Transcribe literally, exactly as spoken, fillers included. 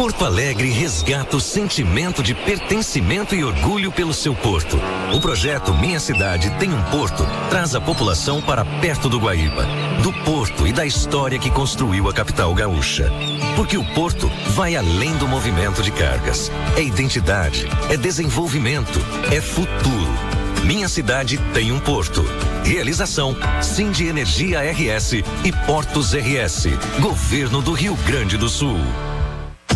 Porto Alegre resgata o sentimento de pertencimento e orgulho pelo seu porto. O projeto Minha Cidade Tem um Porto traz a população para perto do Guaíba, do porto e da história que construiu a capital gaúcha. Porque o porto vai além do movimento de cargas. É identidade, é desenvolvimento, é futuro. Minha Cidade Tem um Porto. Realização Sindi Energia R S e Portos R S. Governo do Rio Grande do Sul.